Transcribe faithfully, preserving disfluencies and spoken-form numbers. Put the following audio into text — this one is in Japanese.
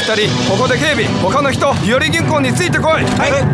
ふたりここで警備、他の人日和銀行についてこい。 はい。